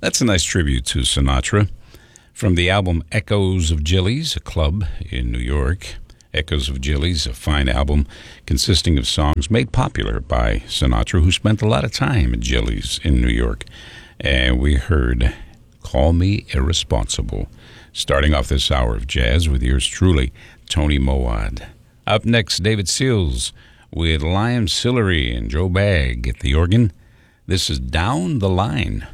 That's a nice tribute to Sinatra from the album Echoes of Gillies, a club in New York. Echoes of Gillies, a fine album consisting of songs made popular by Sinatra, who spent a lot of time at Gillies in New York. And we heard Call Me Irresponsible, starting off this hour of jazz with yours truly, Tony Moad. Up next, David Seals with Liam Sillery and Joe Bagg at the organ. This is Down the Line.